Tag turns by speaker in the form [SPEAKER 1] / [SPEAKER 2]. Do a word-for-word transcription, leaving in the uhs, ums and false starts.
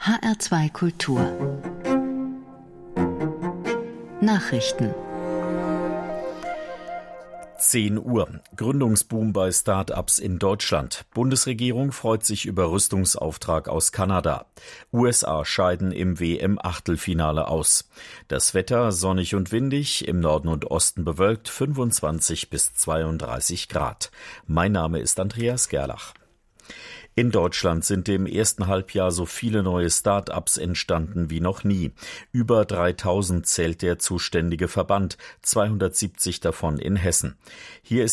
[SPEAKER 1] H R zwei Kultur Nachrichten.
[SPEAKER 2] zehn Uhr. Gründungsboom bei Start-ups in Deutschland. Bundesregierung freut sich über Rüstungsauftrag aus Kanada. U S A scheiden im W M-Achtelfinale aus. Das Wetter sonnig und windig, im Norden und Osten bewölkt, fünfundzwanzig bis zweiunddreißig Grad. Mein Name ist Andreas Gerlach. In Deutschland sind im ersten Halbjahr so viele neue Start-ups entstanden wie noch nie. Über dreitausend zählt der zuständige Verband, zweihundertsiebzig davon in Hessen. Hier ist